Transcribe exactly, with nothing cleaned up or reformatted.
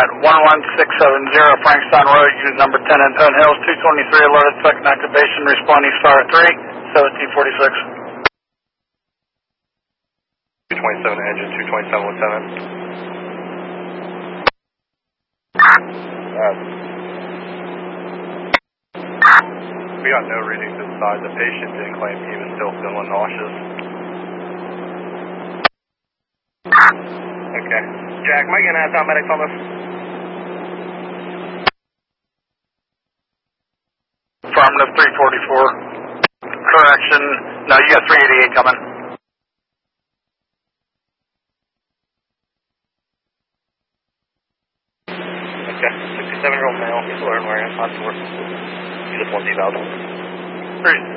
at one one six seven zero Frankstown Road, unit number ten Antone Hills, two twenty-three alerted, second activation, responding star three, seventeen forty-six. two twenty-seven engine, two twenty-seven with seven. Uh, we got no readings inside. The patient didn't claim he was still feeling nauseous. Okay. Jack, am I going to have paramedics on this? Affirmative three forty-four. Correction. No, you got three eighty-eight coming. Okay. sixty-seven year old male. He's learning wearing a hot door. He just wants eval. Three.